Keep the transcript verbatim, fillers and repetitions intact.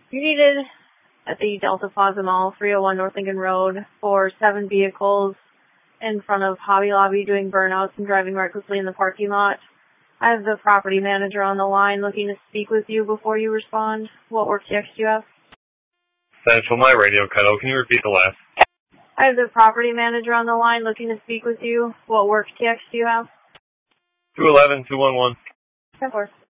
You needed at the Delta Plaza Mall, three oh one North Lincoln Road, for seven vehicles in front of Hobby Lobby doing burnouts and driving recklessly in the parking lot. I have the property manager on the line looking to speak with you before you respond. What work text do you have? Central, my radio cut out. Can you repeat the last? I have the property manager on the line looking to speak with you. What work text do you have? two eleven two one one. Of course.